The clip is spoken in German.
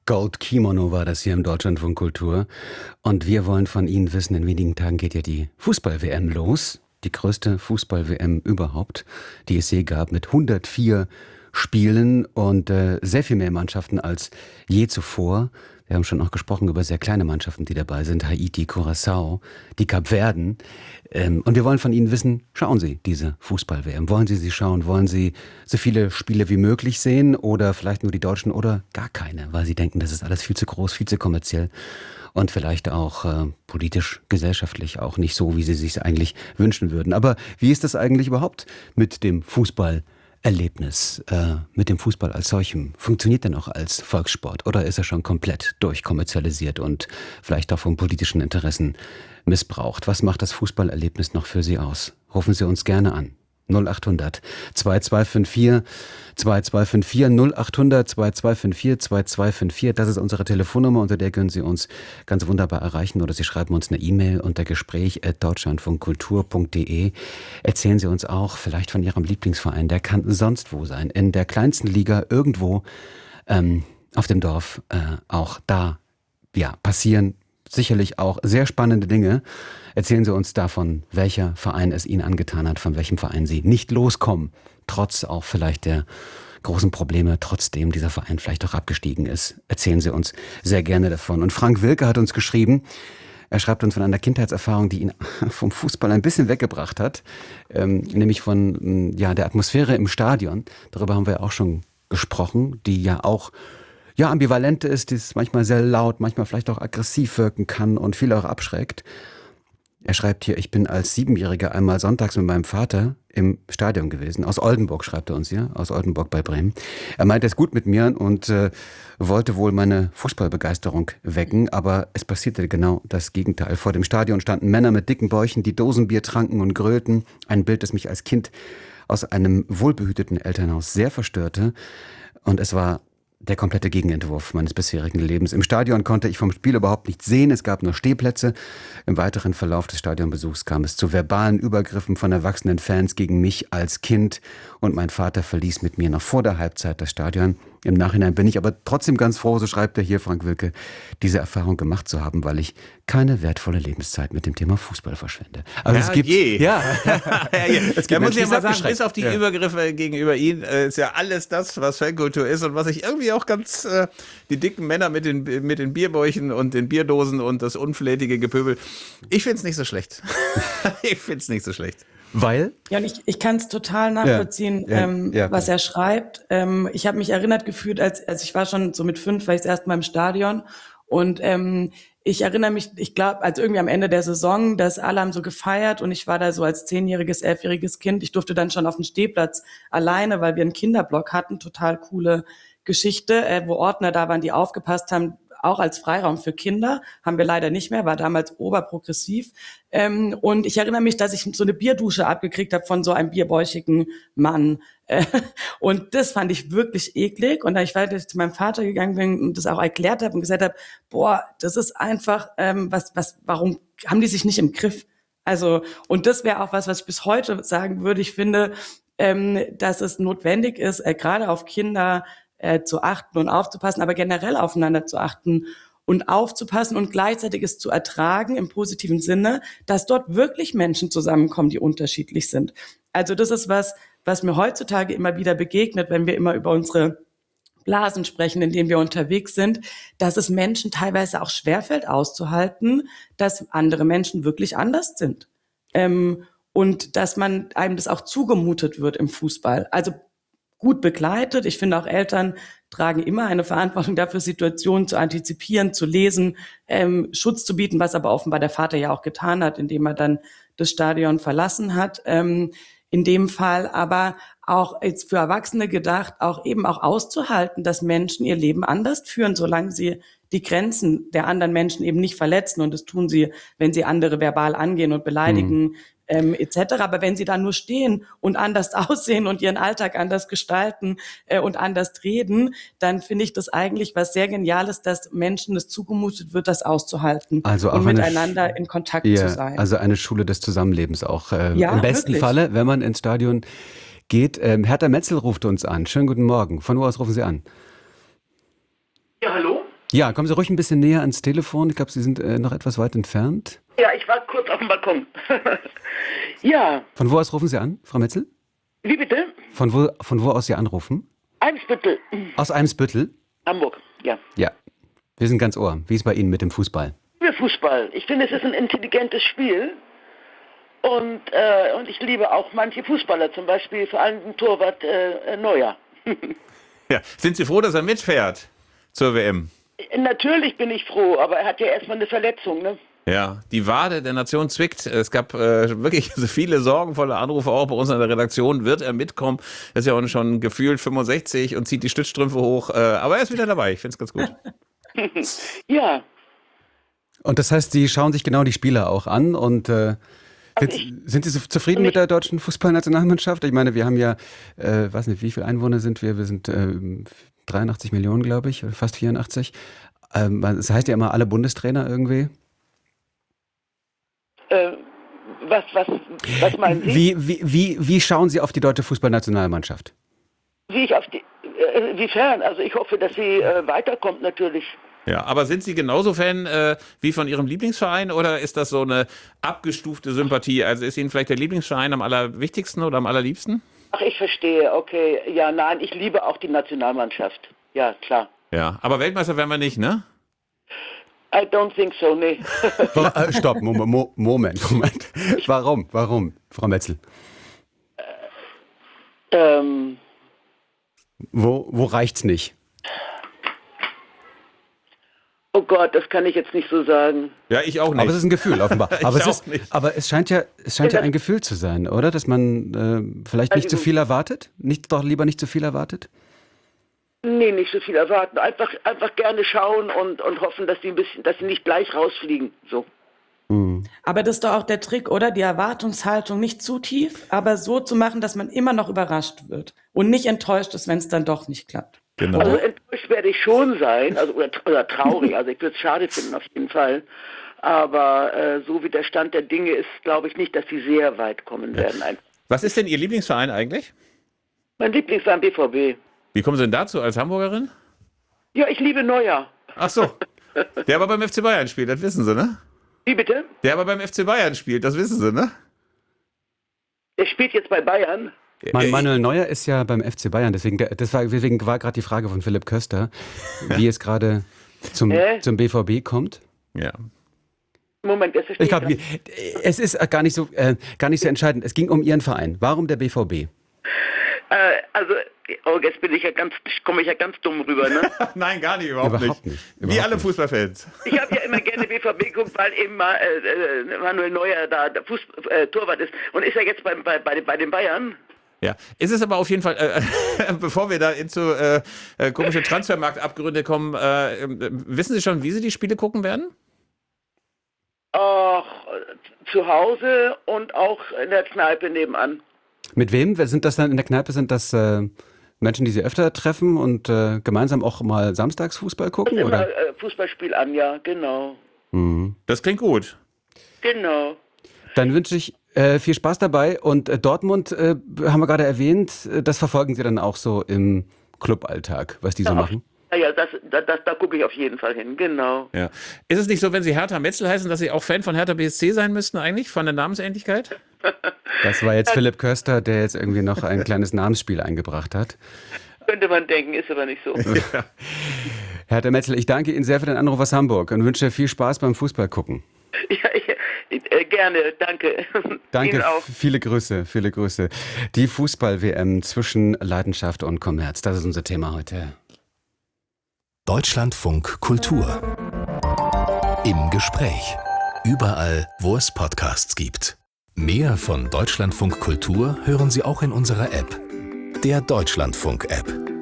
Gold Kimono war das hier im Deutschlandfunk Kultur. Und wir wollen von Ihnen wissen, in wenigen Tagen geht ja die Fußball-WM los. Die größte Fußball-WM überhaupt, die es je gab, mit 104 Spielen und sehr viel mehr Mannschaften als je zuvor. Wir haben schon auch gesprochen über sehr kleine Mannschaften, die dabei sind. Haiti, Curaçao, die Kapverden. Und wir wollen von Ihnen wissen, schauen Sie diese Fußball-WM? Wollen Sie sie schauen? Wollen Sie so viele Spiele wie möglich sehen? Oder vielleicht nur die Deutschen oder gar keine? Weil Sie denken, das ist alles viel zu groß, viel zu kommerziell. Und vielleicht auch politisch, gesellschaftlich auch nicht so, wie Sie sich eigentlich wünschen würden. Aber wie ist das eigentlich überhaupt mit dem Fußball? Erlebnis mit dem Fußball als solchem? Funktioniert er noch als Volkssport oder ist er schon komplett durchkommerzialisiert und vielleicht auch von politischen Interessen missbraucht? Was macht das Fußballerlebnis noch für Sie aus? Rufen Sie uns gerne an. 0800 2254 2254 0800 2254 2254. Das ist unsere Telefonnummer, unter der können Sie uns ganz wunderbar erreichen oder Sie schreiben uns eine E-Mail unter gespräch@deutschlandfunkkultur.de. Erzählen Sie uns auch vielleicht von Ihrem Lieblingsverein, der kann sonst wo sein, in der kleinsten Liga irgendwo auf dem Dorf, auch da passieren sicherlich auch sehr spannende Dinge. Erzählen Sie uns davon, welcher Verein es Ihnen angetan hat, von welchem Verein Sie nicht loskommen, trotz auch vielleicht der großen Probleme, trotzdem dieser Verein vielleicht auch abgestiegen ist. Erzählen Sie uns sehr gerne davon. Und Frank Wilke hat uns geschrieben, er schreibt uns von einer Kindheitserfahrung, die ihn vom Fußball ein bisschen weggebracht hat, nämlich von der Atmosphäre im Stadion. Darüber haben wir auch schon gesprochen, die ja auch ambivalent ist, die ist manchmal sehr laut, manchmal vielleicht auch aggressiv wirken kann und viele auch abschreckt. Er schreibt hier, ich bin als 7-Jähriger einmal sonntags mit meinem Vater im Stadion gewesen. Aus Oldenburg schreibt er uns hier, aus Oldenburg bei Bremen. Er meinte es gut mit mir und wollte wohl meine Fußballbegeisterung wecken, aber es passierte genau das Gegenteil. Vor dem Stadion standen Männer mit dicken Bäuchen, die Dosenbier tranken und grölten. Ein Bild, das mich als Kind aus einem wohlbehüteten Elternhaus sehr verstörte. Und es war der komplette Gegenentwurf meines bisherigen Lebens. Im Stadion konnte ich vom Spiel überhaupt nichts sehen. Es gab nur Stehplätze. Im weiteren Verlauf des Stadionbesuchs kam es zu verbalen Übergriffen von erwachsenen Fans gegen mich als Kind. Und mein Vater verließ mit mir noch vor der Halbzeit das Stadion. Im Nachhinein bin ich aber trotzdem ganz froh, so schreibt er hier, Frank Wilke, diese Erfahrung gemacht zu haben, weil ich keine wertvolle Lebenszeit mit dem Thema Fußball verschwende. Also es gibt, es gibt muss ich ja mal sagen, bis auf die Übergriffe gegenüber ihm, ist ja alles das, was Fankultur ist und was ich irgendwie auch ganz, die dicken Männer mit den Bierbäuchen und den Bierdosen und das unflätige Gepöbel, ich find's nicht so schlecht. Ich find's nicht so schlecht. Weil? Ja, und ich kann es total nachvollziehen, was er schreibt. Ich habe mich erinnert gefühlt, als ich war schon so mit 5, war ich das erste Mal im Stadion und ich erinnere mich, ich glaube, als irgendwie am Ende der Saison, dass alle haben so gefeiert und ich war da so als 10-jähriges, 11-jähriges Kind. Ich durfte dann schon auf den Stehplatz alleine, weil wir einen Kinderblock hatten, total coole Geschichte, wo Ordner da waren, die aufgepasst haben, auch als Freiraum für Kinder, haben wir leider nicht mehr, war damals oberprogressiv. Und ich erinnere mich, dass ich so eine Bierdusche abgekriegt habe von so einem bierbäuchigen Mann. Und das fand ich wirklich eklig. Und da ich weiter zu meinem Vater gegangen bin und das auch erklärt habe und gesagt habe, boah, das ist einfach, warum haben die sich nicht im Griff? Also, und das wäre auch was ich bis heute sagen würde. Ich finde, dass es notwendig ist, gerade auf Kinder zu achten und aufzupassen, aber generell aufeinander zu achten und aufzupassen und gleichzeitig es zu ertragen im positiven Sinne, dass dort wirklich Menschen zusammenkommen, die unterschiedlich sind. Also das ist was mir heutzutage immer wieder begegnet, wenn wir immer über unsere Blasen sprechen, in denen wir unterwegs sind, dass es Menschen teilweise auch schwerfällt auszuhalten, dass andere Menschen wirklich anders sind. Und dass man einem das auch zugemutet wird im Fußball. Also gut begleitet. Ich finde auch Eltern tragen immer eine Verantwortung dafür, Situationen zu antizipieren, zu lesen, Schutz zu bieten, was aber offenbar der Vater ja auch getan hat, indem er dann das Stadion verlassen hat. In dem Fall aber auch jetzt für Erwachsene gedacht, auch eben auch auszuhalten, dass Menschen ihr Leben anders führen, solange sie die Grenzen der anderen Menschen eben nicht verletzen. Und das tun sie, wenn sie andere verbal angehen und beleidigen, etc. Aber wenn sie da nur stehen und anders aussehen und ihren Alltag anders gestalten und anders reden, dann finde ich das eigentlich was sehr Geniales, dass Menschen es zugemutet wird, das auszuhalten also und miteinander in Kontakt zu sein. Also eine Schule des Zusammenlebens auch. Im besten Falle, wenn man ins Stadion geht. Hertha Metzel ruft uns an. Schönen guten Morgen. Von wo aus rufen Sie an? Ja, hallo? Ja, kommen Sie ruhig ein bisschen näher ans Telefon. Ich glaube, Sie sind noch etwas weit entfernt. Ja, ich war kurz auf dem Balkon. Ja. Von wo aus rufen Sie an, Frau Metzel? Wie bitte? Von wo aus Sie anrufen? Eimsbüttel. Aus Eimsbüttel? Hamburg, ja. Ja. Wir sind ganz Ohr. Wie ist bei Ihnen mit dem Fußball? Für Fußball. Ich finde, es ist ein intelligentes Spiel. Und ich liebe auch manche Fußballer, zum Beispiel vor allem den Torwart Neuer. Ja. Sind Sie froh, dass er mitfährt zur WM? Natürlich bin ich froh, aber er hat ja erstmal eine Verletzung, ne? Ja, die Wade der Nation zwickt. Es gab wirklich viele sorgenvolle Anrufe auch bei uns in der Redaktion. Wird er mitkommen? Er ist ja auch schon gefühlt 65 und zieht die Stützstrümpfe hoch. Aber er ist wieder dabei. Ich finde es ganz gut. Ja. Und das heißt, Sie schauen sich genau die Spiele auch an und sind Sie zufrieden mit der deutschen Fußballnationalmannschaft? Ich meine, wir haben ja, weiß nicht, wie viele Einwohner sind wir? Wir sind 83 Millionen, glaube ich, fast 84. Das heißt ja immer alle Bundestrainer irgendwie. Was meinen Sie? Wie schauen Sie auf die deutsche Fußballnationalmannschaft? Wiefern? Also ich hoffe, dass sie weiterkommt natürlich. Ja, aber sind Sie genauso Fan wie von Ihrem Lieblingsverein oder ist das so eine abgestufte Sympathie? Also ist Ihnen vielleicht der Lieblingsverein am allerwichtigsten oder am allerliebsten? Ach, ich verstehe, okay. Ja, nein, ich liebe auch die Nationalmannschaft. Ja, klar. Ja, aber Weltmeister werden wir nicht, ne? I don't think so, nee. Stopp, Moment. Warum, Frau Metzel? Wo reicht's nicht? Oh Gott, das kann ich jetzt nicht so sagen. Ja, ich auch nicht. Aber es ist ein Gefühl, offenbar. Aber es scheint ja Ja, ein Gefühl zu sein, oder? Dass man vielleicht nicht zu viel erwartet? Doch lieber nicht zu viel erwartet? Nee, nicht so viel erwarten. Einfach gerne schauen und hoffen, dass sie nicht gleich rausfliegen. So. Aber das ist doch auch der Trick, oder? Die Erwartungshaltung nicht zu tief, aber so zu machen, dass man immer noch überrascht wird und nicht enttäuscht ist, wenn es dann doch nicht klappt. Genau. Also enttäuscht werde ich schon sein, also oder traurig. Also ich würde es schade finden auf jeden Fall. Aber so wie der Stand der Dinge ist, glaube ich nicht, dass sie sehr weit kommen werden. Was ist denn Ihr Lieblingsverein eigentlich? Mein Lieblingsverein BVB. Wie kommen Sie denn dazu als Hamburgerin? Ja, ich liebe Neuer. Ach so, der aber beim FC Bayern spielt, das wissen Sie, ne? Wie bitte? Der aber beim FC Bayern spielt, das wissen Sie, ne? Der spielt jetzt bei Bayern. Manuel Neuer ist ja beim FC Bayern, deswegen war gerade die Frage von Philipp Köster, wie es gerade zum BVB kommt. Ja. Moment, das verstehe ich. Ich glaube, es ist gar nicht so entscheidend. Es ging um Ihren Verein. Warum der BVB? Jetzt komme ich ja ganz dumm rüber, ne? Nein, gar nicht, überhaupt nicht. Wie alle Fußballfans. Ich habe ja immer gerne BVB geguckt, weil eben Manuel Neuer da Torwart ist. Und ist er jetzt bei den Bayern? Ja, ist es aber auf jeden Fall, bevor wir da into komische Transfermarktabgründe kommen, wissen Sie schon, wie Sie die Spiele gucken werden? Ach, zu Hause und auch in der Kneipe nebenan. Mit wem? Wer sind das dann in der Kneipe? Sind das Menschen, die Sie öfter treffen und gemeinsam auch mal Samstagsfußball gucken? Immer Fußballspiel an, ja, genau. Mhm. Das klingt gut. Genau. Dann wünsche ich viel Spaß dabei. Und Dortmund, haben wir gerade erwähnt, das verfolgen Sie dann auch so im Cluballtag, was die so machen? Ja, da gucke ich auf jeden Fall hin, genau. Ja. Ist es nicht so, wenn Sie Hertha Metzel heißen, dass Sie auch Fan von Hertha BSC sein müssten eigentlich, von der Namensähnlichkeit? Das war jetzt Philipp Köster, der jetzt irgendwie noch ein kleines Namensspiel eingebracht hat. Könnte man denken, ist aber nicht so. Ja. Herr Metzel, ich danke Ihnen sehr für den Anruf aus Hamburg und wünsche viel Spaß beim Fußball gucken. Ja, gerne, danke. Danke, Ihnen auch. viele Grüße. Die Fußball-WM zwischen Leidenschaft und Kommerz, das ist unser Thema heute. Deutschlandfunk Kultur. Im Gespräch. Überall, wo es Podcasts gibt. Mehr von Deutschlandfunk Kultur hören Sie auch in unserer App. Der Deutschlandfunk-App.